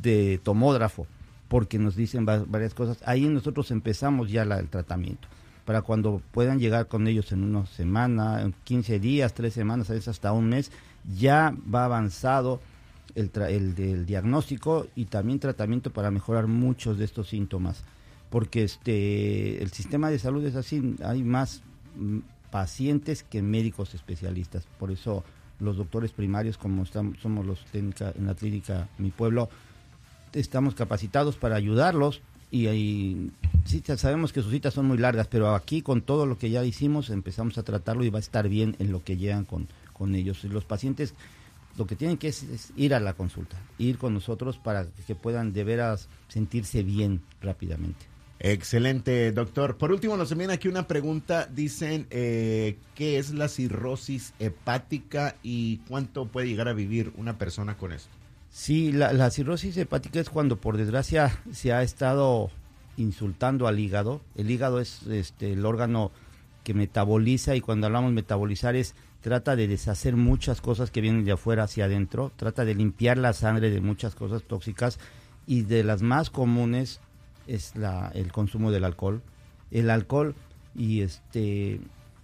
de tomógrafo, porque nos dicen varias cosas. Ahí nosotros empezamos ya el tratamiento, para cuando puedan llegar con ellos en una semana, en 15 días, 3 semanas, a veces hasta un mes, ya va avanzado el diagnóstico y también tratamiento para mejorar muchos de estos síntomas, porque el sistema de salud es así, hay más pacientes que médicos especialistas. Por eso los doctores primarios, como somos los en la clínica Mi Pueblo, estamos capacitados para ayudarlos y sí, sabemos que sus citas son muy largas, pero aquí con todo lo que ya hicimos empezamos a tratarlo y va a estar bien en lo que llegan con ellos. Los pacientes lo que tienen que es ir a la consulta, ir con nosotros para que puedan de veras sentirse bien rápidamente. Excelente, doctor. Por último, nos envían aquí una pregunta. Dicen, ¿qué es la cirrosis hepática y cuánto puede llegar a vivir una persona con esto? Sí, la cirrosis hepática es cuando, por desgracia, se ha estado insultando al hígado. El hígado es el órgano que metaboliza, y cuando hablamos metabolizar trata de deshacer muchas cosas que vienen de afuera hacia adentro, trata de limpiar la sangre de muchas cosas tóxicas, y de las más comunes es el consumo del alcohol. El alcohol y es de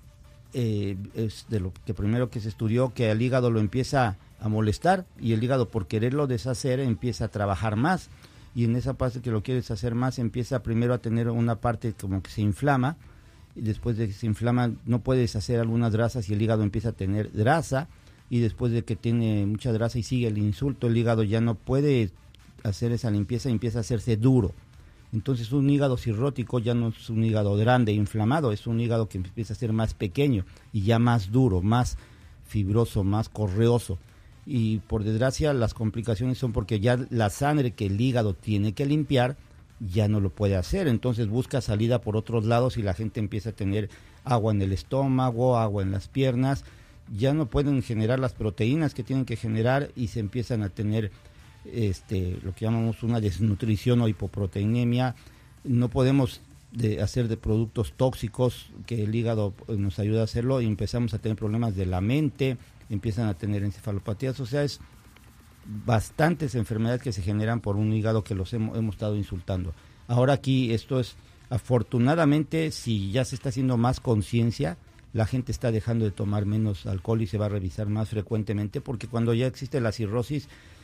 lo que primero que se estudió, que el hígado lo empieza a molestar, y el hígado, por quererlo deshacer, empieza a trabajar más, y en esa parte que lo quiere deshacer más, empieza primero a tener una parte como que se inflama, y después de que se inflama no puede deshacer algunas grasas y el hígado empieza a tener grasa, y después de que tiene mucha grasa y sigue el insulto, el hígado ya no puede hacer esa limpieza y empieza a hacerse duro. Entonces un hígado cirrótico ya no es un hígado grande, inflamado, es un hígado que empieza a ser más pequeño y ya más duro, más fibroso, más correoso. Y por desgracia las complicaciones son porque ya la sangre que el hígado tiene que limpiar ya no lo puede hacer, entonces busca salida por otros lados y la gente empieza a tener agua en el estómago, agua en las piernas, ya no pueden generar las proteínas que tienen que generar y se empiezan a tener lo que llamamos una desnutrición o hipoproteinemia. No podemos hacer de productos tóxicos que el hígado nos ayuda a hacerlo, y empezamos a tener problemas de la mente, empiezan a tener encefalopatías, o sea, es bastantes enfermedades que se generan por un hígado que los hemos estado insultando. Ahora aquí esto es, afortunadamente, si ya se está haciendo más conciencia, la gente está dejando de tomar menos alcohol y se va a revisar más frecuentemente, porque cuando ya existe la cirrosis,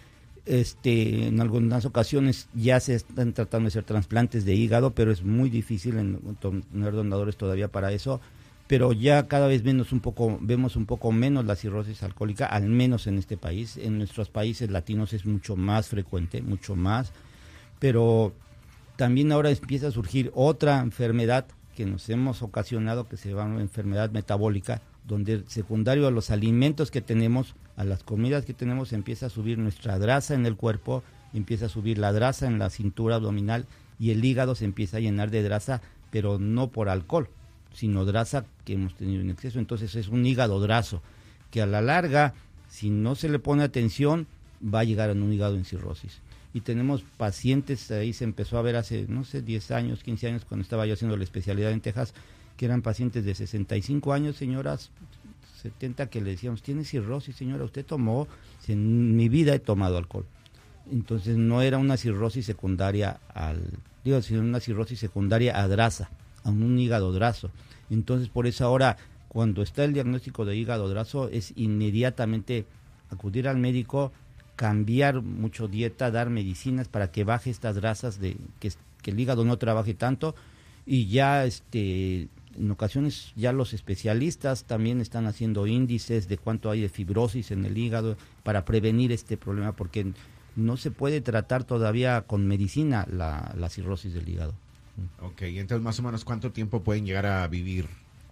en algunas ocasiones ya se están tratando de hacer trasplantes de hígado, pero es muy difícil tener donadores todavía para eso. Pero ya cada vez vemos un poco menos la cirrosis alcohólica, al menos en este país. En nuestros países latinos es mucho más frecuente, mucho más. Pero también ahora empieza a surgir otra enfermedad que nos hemos ocasionado, que se llama enfermedad metabólica, donde secundario a los alimentos que tenemos, a las comidas que tenemos, empieza a subir nuestra grasa en el cuerpo, empieza a subir la grasa en la cintura abdominal, y el hígado se empieza a llenar de grasa, pero no por alcohol, sino grasa que hemos tenido en exceso. Entonces es un hígado graso, que a la larga, si no se le pone atención, va a llegar a un hígado en cirrosis. Y tenemos pacientes, ahí se empezó a ver hace, 10 años, 15 años, cuando estaba yo haciendo la especialidad en Texas, que eran pacientes de 65 años, señoras 70, que le decíamos, ¿tiene cirrosis, señora? ¿Usted tomó? En mi vida he tomado alcohol. Entonces no era una cirrosis secundaria sino una cirrosis secundaria a grasa, a un hígado graso. Entonces por eso ahora, cuando está el diagnóstico de hígado graso, es inmediatamente acudir al médico, cambiar mucho dieta, dar medicinas para que baje estas grasas, que el hígado no trabaje tanto, y ya en ocasiones ya los especialistas también están haciendo índices de cuánto hay de fibrosis en el hígado para prevenir este problema, porque no se puede tratar todavía con medicina la cirrosis del hígado. Ok, entonces más o menos ¿cuánto tiempo pueden llegar a vivir?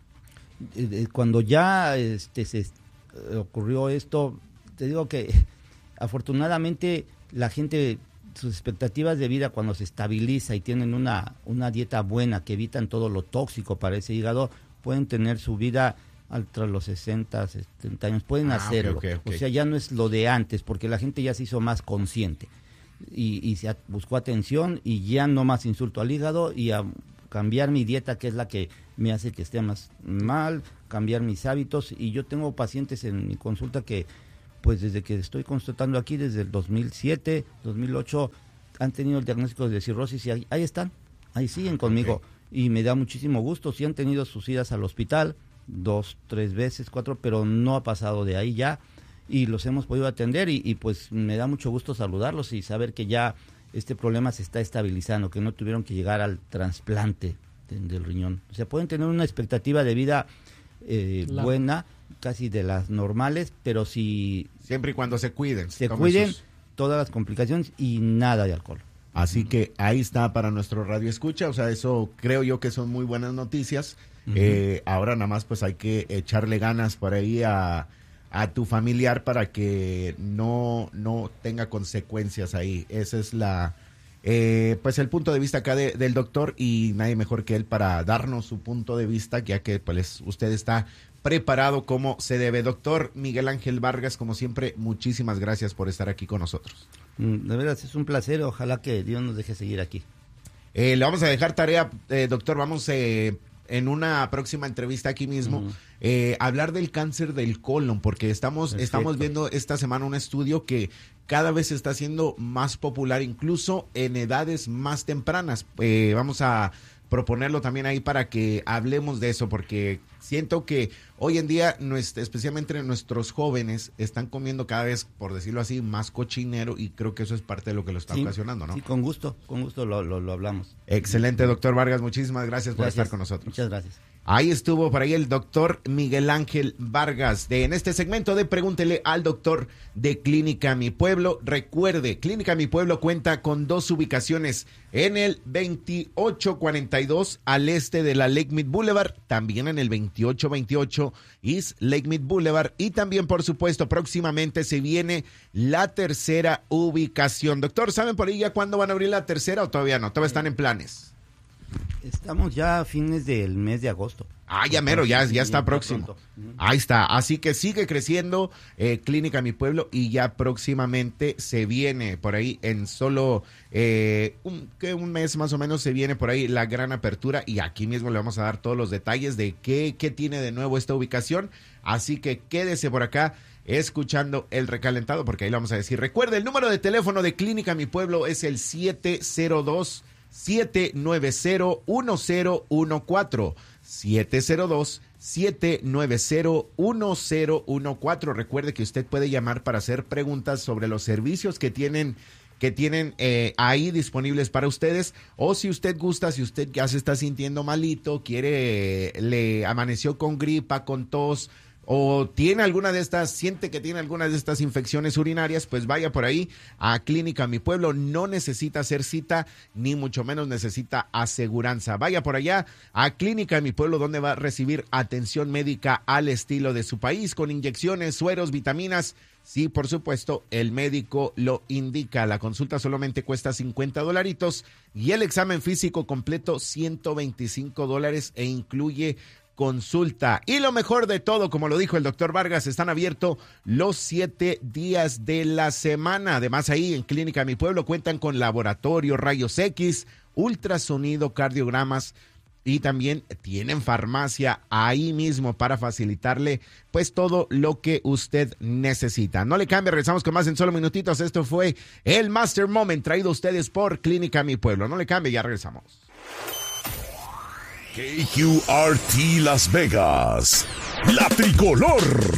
Cuando ya se ocurrió esto, te digo que afortunadamente la gente, sus expectativas de vida, cuando se estabiliza y tienen una dieta buena, que evitan todo lo tóxico para ese hígado, pueden tener su vida tras los 60, 70 años, pueden hacerlo. Okay. O sea, ya no es lo de antes, porque la gente ya se hizo más consciente y se buscó atención, y ya no más insulto al hígado, y a cambiar mi dieta, que es la que me hace que esté más mal, cambiar mis hábitos. Y yo tengo pacientes en mi consulta que, pues desde que estoy constatando aquí, desde el 2007, 2008, han tenido el diagnóstico de cirrosis y ahí están, ahí siguen conmigo. Okay. Y me da muchísimo gusto. Sí han tenido sus idas al hospital 2, 3 veces, 4, pero no ha pasado de ahí ya. Y los hemos podido atender y pues me da mucho gusto saludarlos y saber que ya este problema se está estabilizando, que no tuvieron que llegar al trasplante del riñón. O sea, pueden tener una expectativa de vida buena, casi de las normales, pero si... Siempre y cuando se cuiden. Todas las complicaciones y nada de alcohol. Así que ahí está para nuestro radio escucha, o sea, eso creo yo que son muy buenas noticias. Ahora nada más pues hay que echarle ganas por ahí a tu familiar para que no tenga consecuencias ahí. Ese es pues el punto de vista acá del doctor, y nadie mejor que él para darnos su punto de vista, ya que pues usted está preparado como se debe. Doctor Miguel Ángel Vargas, como siempre, muchísimas gracias por estar aquí con nosotros. De verdad es un placer, ojalá que Dios nos deje seguir aquí. Le vamos a dejar tarea, doctor, vamos en una próxima entrevista aquí mismo, hablar del cáncer del colon, porque estamos viendo esta semana un estudio que cada vez se está haciendo más popular, incluso en edades más tempranas. Vamos a proponerlo también ahí para que hablemos de eso, porque siento que hoy en día, especialmente nuestros jóvenes, están comiendo cada vez, por decirlo así, más cochinero, y creo que eso es parte de lo que lo está ocasionando, ¿no? Sí, con gusto lo hablamos. Excelente, doctor Vargas, muchísimas gracias por estar con nosotros. Muchas gracias. Ahí estuvo por ahí el doctor Miguel Ángel Vargas en este segmento de Pregúntele al Doctor de Clínica Mi Pueblo. Recuerde, Clínica Mi Pueblo cuenta con 2 ubicaciones en el 2842 al este de la Lake Mead Boulevard, también en el 2828 East Lake Mead Boulevard, y también, por supuesto, próximamente se viene la tercera ubicación. Doctor, ¿saben por ahí ya cuándo van a abrir la tercera o todavía no? ¿Todavía están en planes? Estamos ya a fines del mes de agosto. Ya mero, ya está próximo. Ahí está, así que sigue creciendo Clínica Mi Pueblo, y ya próximamente se viene por ahí en solo un mes más o menos, se viene por ahí la gran apertura, y aquí mismo le vamos a dar todos los detalles de qué tiene de nuevo esta ubicación. Así que quédese por acá escuchando el recalentado, porque ahí le vamos a decir. Recuerde, el número de teléfono de Clínica Mi Pueblo es el 702-790-1014. 702-790-1014. Recuerde que usted puede llamar para hacer preguntas sobre los servicios que tienen ahí disponibles para ustedes, o si usted gusta, si usted ya se está sintiendo malito, le amaneció con gripa, con tos, o siente que tiene alguna de estas infecciones urinarias, pues vaya por ahí a Clínica Mi Pueblo. No necesita hacer cita, ni mucho menos necesita aseguranza. Vaya por allá a Clínica Mi Pueblo, donde va a recibir atención médica al estilo de su país, con inyecciones, sueros, vitaminas. Sí, por supuesto, el médico lo indica. La consulta solamente cuesta $50 y el examen físico completo $125, e incluye consulta. Y lo mejor de todo, como lo dijo el doctor Vargas, están abiertos los 7 días de la semana. Además, ahí en Clínica Mi Pueblo cuentan con laboratorio, rayos X, ultrasonido, cardiogramas, y también tienen farmacia ahí mismo para facilitarle pues todo lo que usted necesita. No le cambie, regresamos con más en solo minutitos. Esto fue el Master Moment, traído a ustedes por Clínica Mi Pueblo. No le cambie, ya regresamos. KQRT Las Vegas, la tricolor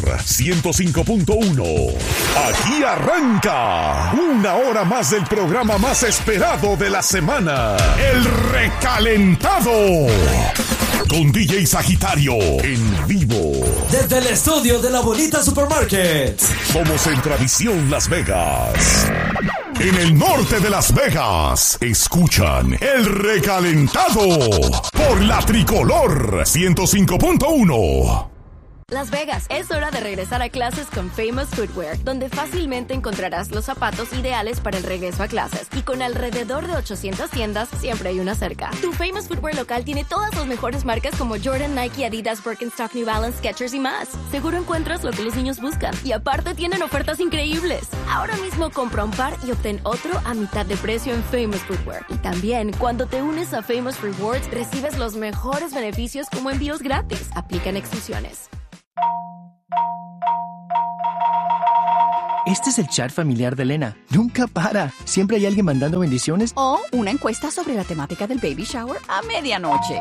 105.1. Aquí arranca una hora más del programa más esperado de la semana, el recalentado, con DJ Sagitario en vivo. Desde el estudio de la Bonita Supermarket. Somos en Tradición Las Vegas. En el norte de Las Vegas, escuchan el recalentado por la tricolor 105.1. Las Vegas, es hora de regresar a clases con Famous Footwear, donde fácilmente encontrarás los zapatos ideales para el regreso a clases. Y con alrededor de 800 tiendas, siempre hay una cerca. Tu Famous Footwear local tiene todas las mejores marcas como Jordan, Nike, Adidas, Birkenstock, New Balance, Skechers y más. Seguro encuentras lo que los niños buscan. Y aparte tienen ofertas increíbles. Ahora mismo compra un par y obtén otro a mitad de precio en Famous Footwear. Y también, cuando te unes a Famous Rewards, recibes los mejores beneficios como envíos gratis. Aplican exclusiones. Este es el chat familiar de Elena. Nunca para. Siempre hay alguien mandando bendiciones. O una encuesta sobre la temática del baby shower a medianoche.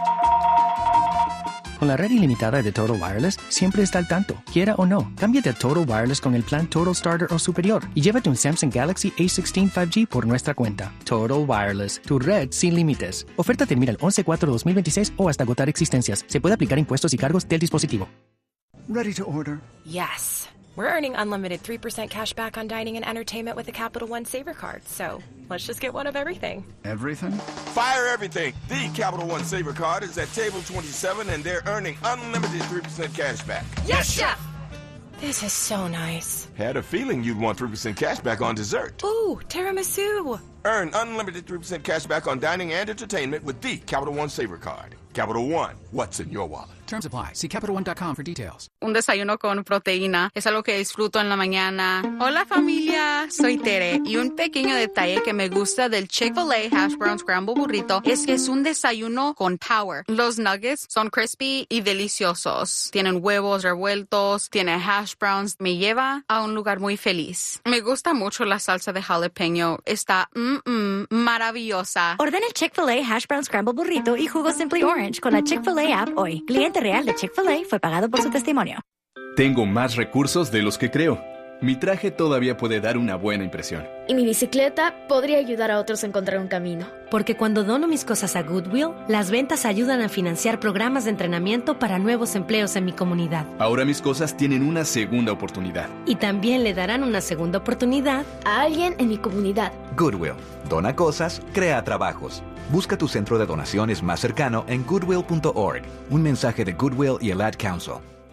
Con la red ilimitada de Total Wireless, siempre está al tanto. Quiera o no, cámbiate a Total Wireless con el plan Total Starter o superior y llévate un Samsung Galaxy A16 5G por nuestra cuenta. Total Wireless, tu red sin límites. Oferta termina el 11/4/2026 o hasta agotar existencias. Se puede aplicar impuestos y cargos del dispositivo. Ready to order? Yes. We're earning unlimited 3% cash back on dining and entertainment with the Capital One Saver Card. So let's just get one of everything. Everything? Fire everything. The Capital One Saver Card is at table 27 and they're earning unlimited 3% cash back. Yes, Chef! This is so nice. Had a feeling you'd want 3% cash back on dessert. Ooh, tiramisu. Earn unlimited 3% cash back on dining and entertainment with the Capital One Saver Card. Capital One, what's in your wallet? Terms apply. See CapitalOne.com for details. Un desayuno con proteína es algo que disfruto en la mañana. Hola familia, soy Tere y un pequeño detalle que me gusta del Chick-fil-A Hash Brown Scramble Burrito es que es un desayuno con power. Los nuggets son crispy y deliciosos. Tienen huevos revueltos, tiene hash browns. Me lleva a un lugar muy feliz. Me gusta mucho la salsa de jalapeño. Está maravillosa. Ordena el Chick-fil-A Hash Brown Scramble Burrito y jugo Simply Orange con la Chick-fil-A app hoy. Cliente real de Chick-fil-A fue pagado por su testimonio. Tengo más recursos de los que creo. Mi traje todavía puede dar una buena impresión. Y mi bicicleta podría ayudar a otros a encontrar un camino. Porque cuando dono mis cosas a Goodwill, las ventas ayudan a financiar programas de entrenamiento para nuevos empleos en mi comunidad. Ahora mis cosas tienen una segunda oportunidad. Y también le darán una segunda oportunidad a alguien en mi comunidad. Goodwill. Dona cosas, crea trabajos. Busca tu centro de donaciones más cercano en goodwill.org. Un mensaje de Goodwill y el Ad Council.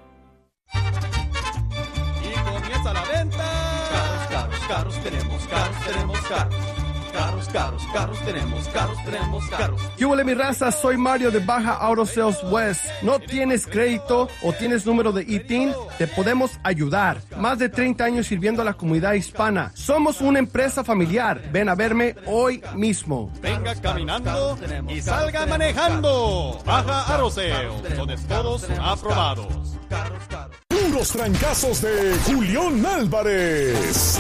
Carros tenemos, carros. ¿Qué huele mi raza? Soy Mario de Baja Auto Sales West. ¿No tienes crédito o tienes número de ITIN? Te podemos ayudar. Más de 30 años sirviendo a la comunidad hispana. Somos una empresa familiar. Ven a verme hoy mismo. Venga caminando y salga manejando. Baja Auto Sales, donde todos son aprobados. Puros trancazos de Julián Álvarez.